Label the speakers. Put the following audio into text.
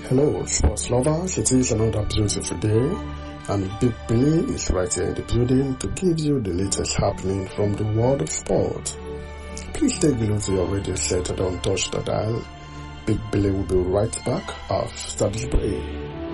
Speaker 1: Hello, sports lovers. It is another beautiful day, and Big Billy is right here in the building to give you the latest happening from the world of sport. Please stay below to your radio set and don't touch the dial. Big Billy will be right back after this break.